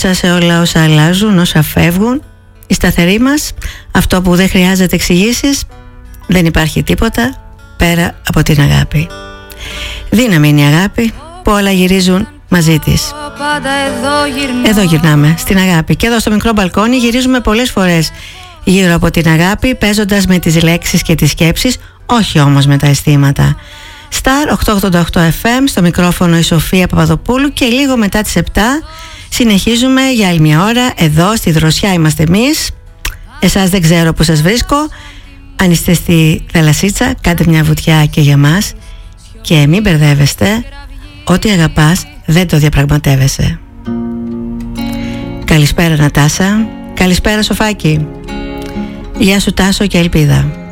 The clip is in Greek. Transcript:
Μέσα σε όλα όσα αλλάζουν, όσα φεύγουν, η σταθερή μας, αυτό που δεν χρειάζεται εξηγήσεις, δεν υπάρχει τίποτα πέρα από την αγάπη. Δύναμη είναι η αγάπη που όλα γυρίζουν μαζί της. Εδώ γυρνάμε, στην αγάπη. Και εδώ στο μικρό μπαλκόνι γυρίζουμε πολλές φορές γύρω από την αγάπη, παίζοντας με τις λέξεις και τις σκέψεις, όχι όμως με τα αισθήματα. Star 888 FM, στο μικρόφωνο η Σοφία Παπαδοπούλου, και λίγο μετά τις 7 συνεχίζουμε για άλλη μια ώρα. Εδώ στη Δροσιά είμαστε εμείς. Εσάς δεν ξέρω που σας βρίσκω. Αν είστε στη Θαλασσίτσα, κάντε μια βουτιά και για μας. Και μην μπερδεύεστε, ό,τι αγαπάς δεν το διαπραγματεύεσαι. Καλησπέρα Νατάσα. Καλησπέρα Σοφάκη. Γεια σου Τάσο και Ελπίδα.